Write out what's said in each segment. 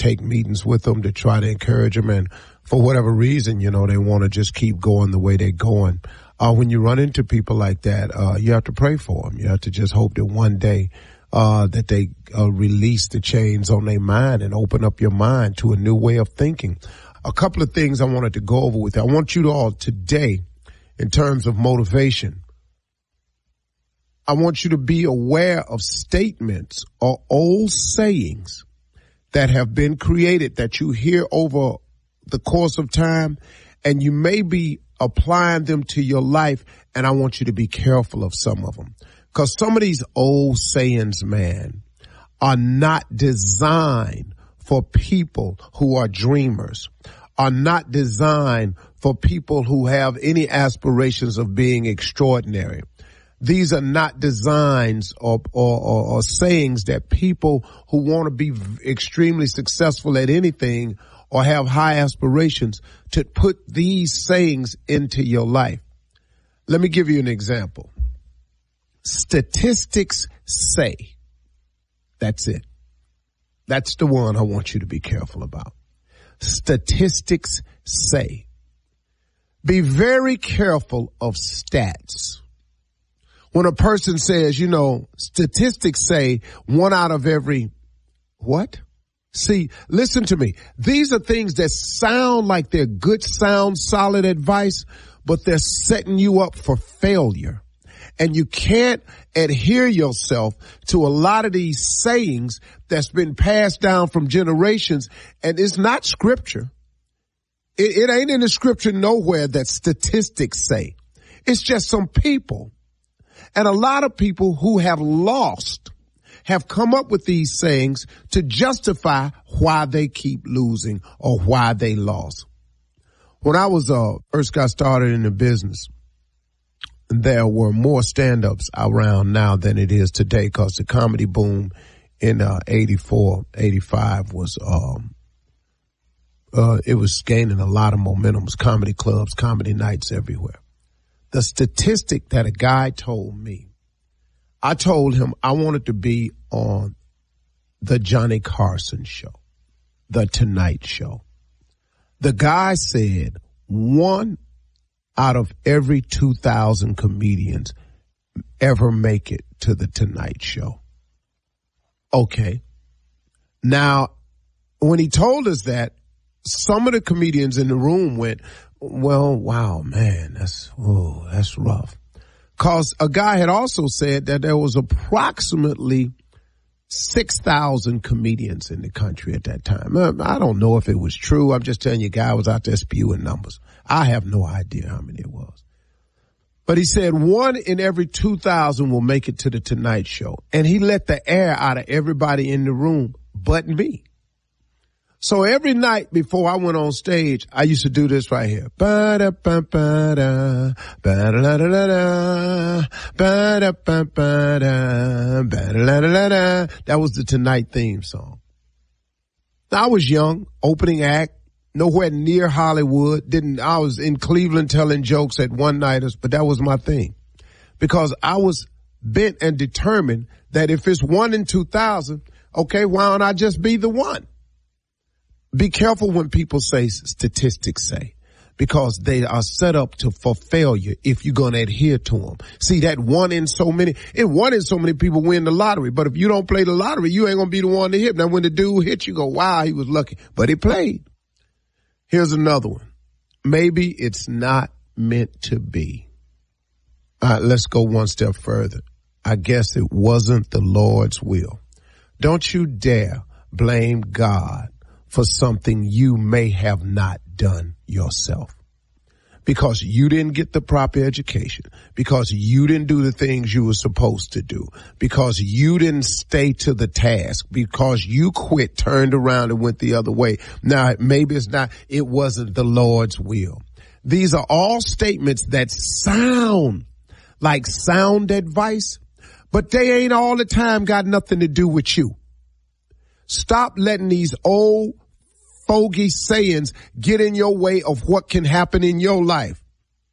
take meetings with them to try to encourage them. And for whatever reason, they want to just keep going the way they're going. When you run into people like that, you have to pray for them. You have to just hope that one day that they release the chains on their mind and open up your mind to a new way of thinking. A couple of things I wanted to go over with you. I want you to all today, in terms of motivation, I want you to be aware of statements or old sayings that have been created that you hear over the course of time, and you may be applying them to your life, and I want you to be careful of some of them. Because some of these old sayings, man, are not designed for people who are dreamers, are not designed for people who have any aspirations of being extraordinary. These are not designs or sayings that people who want to be extremely successful at anything or have high aspirations to put these sayings into your life. Let me give you an example. Statistics say. That's it. That's the one I want you to be careful about. Statistics say. Be very careful of stats. When a person says, statistics say 1 out of every what? See, listen to me. These are things that sound like they're good, sound, solid advice, but they're setting you up for failure. And you can't adhere yourself to a lot of these sayings that's been passed down from generations, and it's not scripture. It ain't in the scripture nowhere that statistics say. It's just some people. And a lot of people who have lost have come up with these sayings to justify why they keep losing or why they lost. When I was first got started in the business, there were more stand-ups around now than it is today, because the comedy boom in 84, 85 was it was gaining a lot of momentum. Comedy clubs, comedy nights everywhere. The statistic that a guy told me, I told him I wanted to be on the Johnny Carson show, the Tonight Show. The guy said 1 out of every 2,000 comedians ever make it to the Tonight Show. Okay. Now, when he told us that, some of the comedians in the room went, well, wow, man, that's rough. Cause a guy had also said that there was approximately 6,000 comedians in the country at that time. I don't know if it was true. I'm just telling you, guy was out there spewing numbers. I have no idea how many it was. But he said 1 in every 2,000 will make it to the Tonight Show. And he let the air out of everybody in the room but me. So every night before I went on stage, I used to do this right here. Ba-da-ba-ba-da, ba-da-da-da-da, ba-da-ba-ba-da, ba-da-da-da-da. That was the Tonight theme song. Now, I was young, opening act, nowhere near Hollywood. I was in Cleveland telling jokes at one-nighters, but that was my thing. Because I was bent and determined that if it's 1 in 2,000, okay, why don't I just be the one? Be careful when people say statistics say, because they are set up for failure if you're going to adhere to them. See, that 1 in so many people win the lottery. But if you don't play the lottery, you ain't going to be the one to hit. Now, when the dude hit, you go, wow, he was lucky. But he played. Here's another one. Maybe it's not meant to be. All right, let's go one step further. I guess it wasn't the Lord's will. Don't you dare blame God for something you may have not done yourself. Because you didn't get the proper education, because you didn't do the things you were supposed to do, because you didn't stay to the task, because you quit, turned around and went the other way. Now, maybe it wasn't the Lord's will. These are all statements that sound like sound advice, but they ain't all the time got nothing to do with you. Stop letting these old fogey sayings get in your way of what can happen in your life.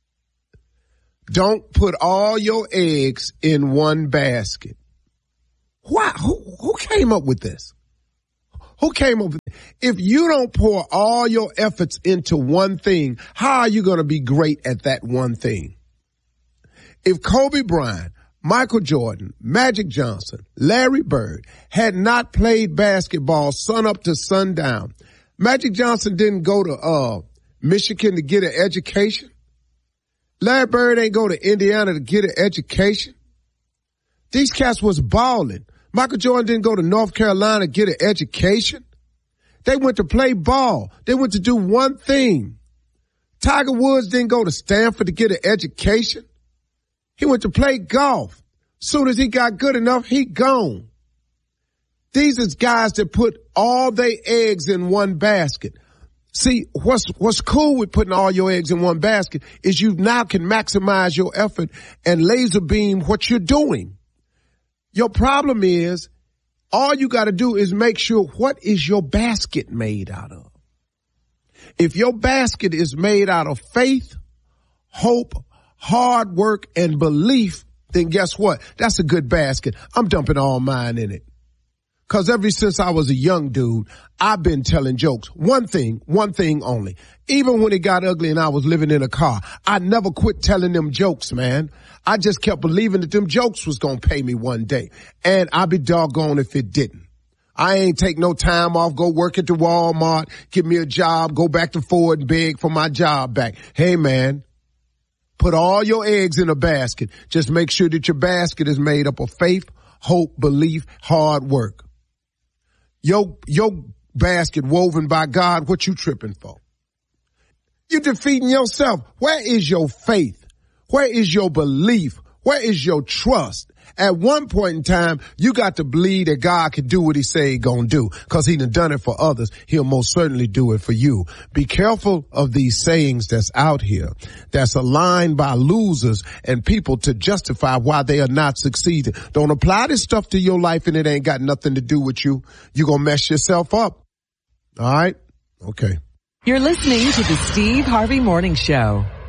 Don't put all your eggs in one basket. Why? Who came up with this? Who came up with this? If you don't pour all your efforts into one thing, how are you going to be great at that one thing? If Kobe Bryant, Michael Jordan, Magic Johnson, Larry Bird had not played basketball sun up to sundown, Magic Johnson didn't go to Michigan to get an education. Larry Bird ain't go to Indiana to get an education. These cats was balling. Michael Jordan didn't go to North Carolina to get an education. They went to play ball. They went to do one thing. Tiger Woods didn't go to Stanford to get an education. He went to play golf. Soon as he got good enough, he gone. These is guys that put all their eggs in one basket. See, what's cool with putting all your eggs in one basket is you now can maximize your effort and laser beam what you're doing. Your problem is all you got to do is make sure what is your basket made out of. If your basket is made out of faith, hope, hard work, and belief, then guess what? That's a good basket. I'm dumping all mine in it. Cause ever since I was a young dude, I've been telling jokes. One thing only. Even when it got ugly and I was living in a car, I never quit telling them jokes, man. I just kept believing that them jokes was gonna pay me one day. And I'd be doggone if it didn't. I ain't take no time off, go work at the Walmart, give me a job, go back to Ford and beg for my job back. Hey man, put all your eggs in a basket. Just make sure that your basket is made up of faith, hope, belief, hard work. Your basket woven by God, what you tripping for? You defeating yourself. Where is your faith? Where is your belief? Where is your trust? At one point in time, you got to believe that God can do what he say he gonna do. Cause he done it for others. He'll most certainly do it for you. Be careful of these sayings that's out here, that's aligned by losers and people to justify why they are not succeeding. Don't apply this stuff to your life and it ain't got nothing to do with you. You're gonna mess yourself up. All right? Okay. You're listening to the Steve Harvey Morning Show.